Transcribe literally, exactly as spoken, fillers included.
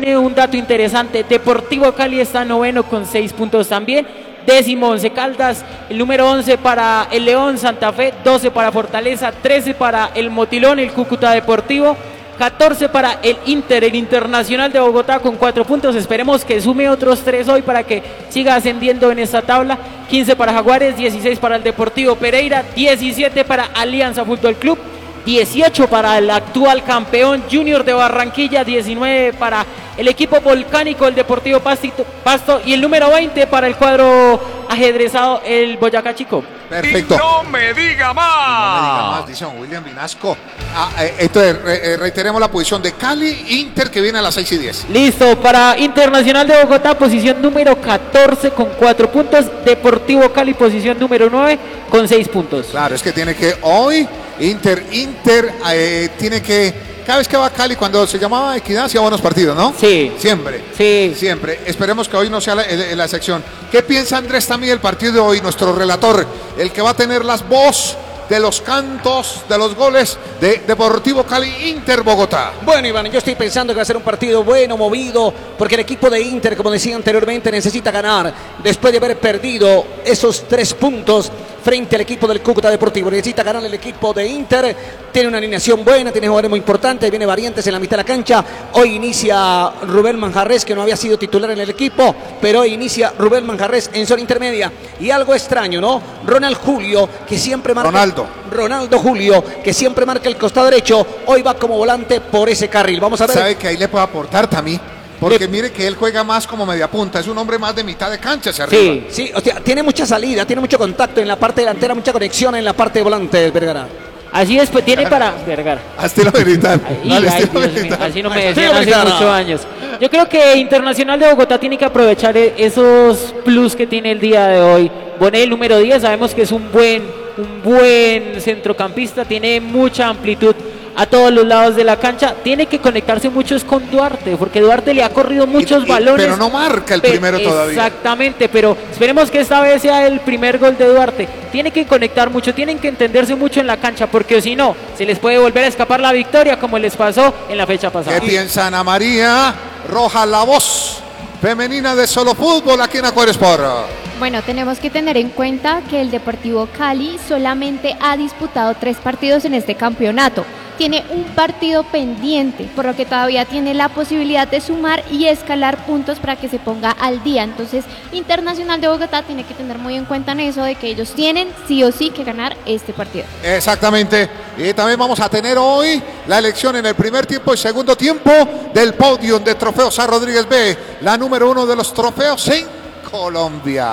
tiene un dato interesante. Deportivo Cali está noveno con seis puntos también. Décimo Once Caldas, el número once para el León Santa Fe, doce para Fortaleza, trece para el Motilón, el Cúcuta Deportivo, catorce para el Inter, el Internacional de Bogotá con cuatro puntos. Esperemos que sume otros tres hoy para que siga ascendiendo en esta tabla. quince para Jaguares, dieciséis para el Deportivo Pereira, diecisiete para Alianza Fútbol Club, dieciocho para el actual campeón Junior de Barranquilla, diecinueve para el equipo volcánico, el Deportivo Pastito, Pasto, y el número veinte para el cuadro ajedrezado, el Boyacá Chico. Perfecto. Y no me diga más. No me diga más, dice don William Vinasco. Ah, eh, entonces, re, reiteremos la posición de Cali, Inter, que viene a las seis y diez. Listo, para Internacional de Bogotá, posición número catorce con cuatro puntos. Deportivo Cali, posición número nueve con seis puntos. Claro, es que tiene que hoy, Inter, Inter, eh, tiene que... Cada vez que va a Cali, cuando se llamaba Equidad, hacía buenos partidos, ¿no? Sí. Siempre. Sí. Siempre. Esperemos que hoy no sea la, la, la sección. ¿Qué piensa Andrés también del partido de hoy, nuestro relator? El que va a tener las voz de los cantos, de los goles de Deportivo Cali, Inter Bogotá. Bueno, Iván, yo estoy pensando que va a ser un partido bueno, movido, porque el equipo de Inter, como decía anteriormente, necesita ganar después de haber perdido esos tres puntos frente al equipo del Cúcuta Deportivo. Necesita ganar el equipo de Inter, tiene una alineación buena, tiene jugadores muy importantes, viene variantes en la mitad de la cancha. Hoy inicia Rubén Manjarrés, que no había sido titular en el equipo, pero hoy inicia Rubén Manjarrés en zona intermedia. Y algo extraño, ¿no? Ronald Julio, que siempre marca... Ronaldo. Ronaldo Julio, que siempre marca el costado derecho, hoy va como volante por ese carril. Vamos a ver. ¿Sabe que ahí le puede aportar también? Porque le... mire que él juega más como media punta, es un hombre más de mitad de cancha hacia sí, arriba. Sí, o sea, tiene mucha salida, tiene mucho contacto en la parte delantera, mucha conexión en la parte de volante, Vergara. Así es, pues tiene para Vergara. Hasta lo militar. Ay, ay, Dios mío, así no me decían hace muchos años. Yo creo que Internacional de Bogotá tiene que aprovechar esos plus que tiene el día de hoy. Bonet, el número diez, sabemos que es un buen, un buen centrocampista, tiene mucha amplitud a todos los lados de la cancha. Tiene que conectarse mucho es con Duarte, porque Duarte le ha corrido muchos y, y, balones. Pero no marca el primero todavía. Exactamente, pero esperemos que esta vez sea el primer gol de Duarte. Tiene que conectar mucho, tienen que entenderse mucho en la cancha, porque si no, se les puede volver a escapar la victoria, como les pasó en la fecha pasada. ¿Qué piensa Ana María Roja, la voz femenina de Solo Fútbol aquí en Acuario Sport? Bueno, tenemos que tener en cuenta que el Deportivo Cali solamente ha disputado tres partidos en este campeonato. Tiene un partido pendiente, por lo que todavía tiene la posibilidad de sumar y escalar puntos para que se ponga al día. Entonces, Internacional de Bogotá tiene que tener muy en cuenta en eso de que ellos tienen sí o sí que ganar este partido. Exactamente. Y también vamos a tener hoy la elección en el primer tiempo y segundo tiempo del podium de Trofeo Sá Rodríguez B, la número uno de los trofeos en Colombia.